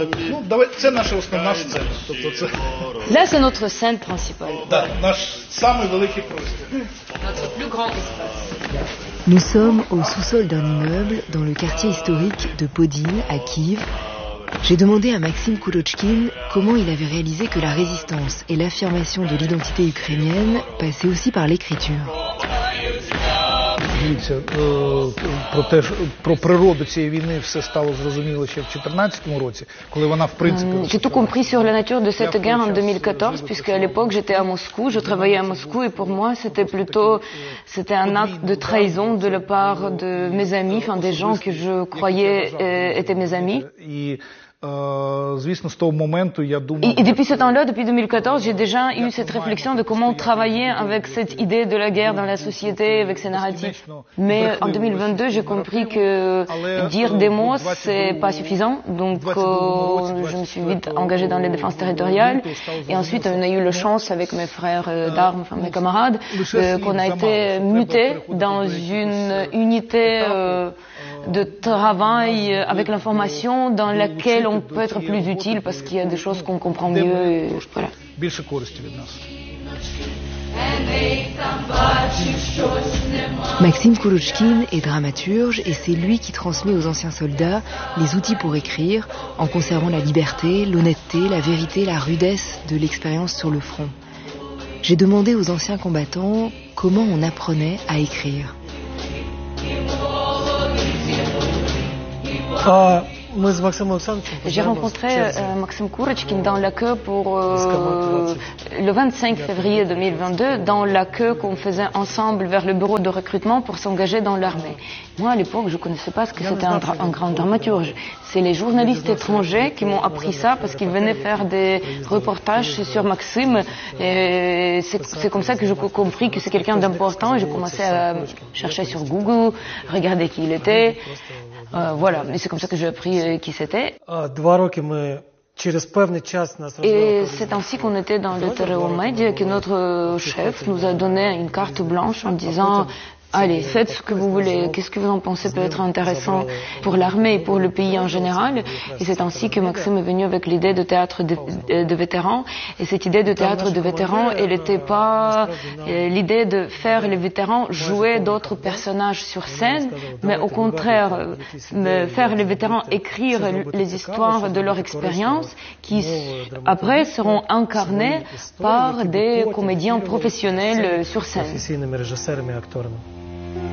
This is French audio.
Ну, давай, це наша основна сцена. Тобто це Là, c'est notre scène principale. да, наш самий великий простір. Notre plus grand espace. Nous sommes au sous-sol d'un immeuble dans le quartier historique de Podil, à Kiev. J'ai demandé à Maxime Koulochkine comment il avait réalisé que la résistance et l'affirmation de l'identité ukrainienne passaient aussi par l'écriture. Дивіться, про природу цієї війни все стало зрозуміло ще в 2014 році, коли вона в принципі... J'ai tout compris sur la nature de cette guerre en 2014, puisque à l'époque j'étais à Moscou, je travaillais à Moscou et pour moi c'était un acte de trahison de la part de mes amis, enfin des gens que je croyais étaient mes amis. Звісно, з того моменту я думав... Et depuis ce temps-là, depuis 2014, j'ai déjà eu cette réflexion de comment travailler avec cette idée de la guerre dans la société, avec ces narratifs. Mais en 2022, j'ai compris que dire des mots, c'est pas suffisant. Donc, je me suis vite engagée dans les défenses territoriales. Et ensuite, on a eu la chance avec mes frères d'armes, enfin mes camarades, qu'on a été mutés dans une unité de travail avec l'information dans laquelle on peut être plus utile parce qu'il y a des choses qu'on comprend mieux. Et voilà. Більше користі від нас. Maxime Koulochkine est dramaturge et c'est lui qui transmet aux anciens soldats les outils pour écrire en conservant la liberté, l'honnêteté, la vérité, la rudesse de l'expérience sur le front. J'ai demandé aux anciens combattants comment on apprenait à écrire. J'ai rencontré Maxime Koulochkine dans la queue pour le 25 février 2022, dans la queue qu'on faisait ensemble vers le bureau de recrutement pour s'engager dans l'armée. Moi, à l'époque, je ne connaissais pas ce que c'était un grand dramaturge. C'est les journalistes étrangers qui m'ont appris ça parce qu'ils venaient faire des reportages sur Maxime. Et c'est comme ça que j'ai compris que c'est quelqu'un d'important. Et j'ai commencé à chercher sur Google, regarder qui il était. Voilà, et c'est comme ça que j'ai appris qui c'était. Et c'est ainsi qu'on était dans le Téréomédia que notre chef nous a donné une carte blanche en disant allez, faites ce que vous voulez, qu'est-ce que vous en pensez peut être intéressant pour l'armée et pour le pays en général. Et c'est ainsi que Maxime est venu avec l'idée de théâtre de vétérans. Et cette idée de théâtre de vétérans, elle n'était pas l'idée de faire les vétérans jouer d'autres personnages sur scène, mais au contraire, faire les vétérans écrire les histoires de leur expérience qui après seront incarnées par des comédiens professionnels sur scène.